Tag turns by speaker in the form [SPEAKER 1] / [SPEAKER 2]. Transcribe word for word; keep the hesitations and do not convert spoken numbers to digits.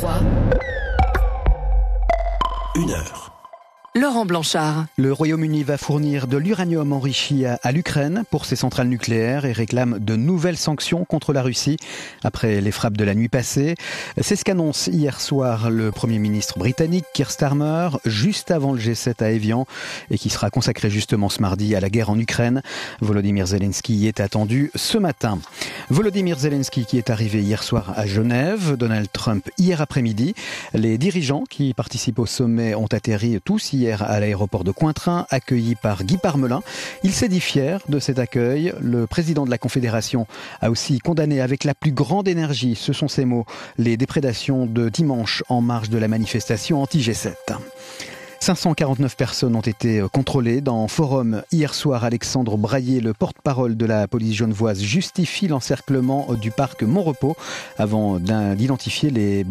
[SPEAKER 1] Pourquoi ?
[SPEAKER 2] Une heure.
[SPEAKER 1] Laurent Blanchard.
[SPEAKER 3] Le Royaume-Uni va fournir de l'uranium enrichi à, à l'Ukraine pour ses centrales nucléaires et réclame de nouvelles sanctions contre la Russie après les frappes de la nuit passée. C'est ce qu'annonce hier soir le Premier ministre britannique Keir Starmer, juste avant le G sept à Évian, et qui sera consacré justement ce mardi à la guerre en Ukraine. Volodymyr Zelensky y est attendu ce matin. Volodymyr Zelensky qui est arrivé hier soir à Genève, Donald Trump hier après-midi. Les dirigeants qui participent au sommet ont atterri tous hier à l'aéroport de Cointrin, accueillis par Guy Parmelin. Il s'est dit fier de cet accueil. Le président de la Confédération a aussi condamné avec la plus grande énergie, ce sont ses mots, les déprédations de dimanche en marge de la manifestation anti-G sept. cinq cent quarante-neuf personnes ont été contrôlées dans Forum. Hier soir, Alexandre Braillé, le porte-parole de la police genevoise, justifie l'encerclement du parc Montrepos avant d'identifier les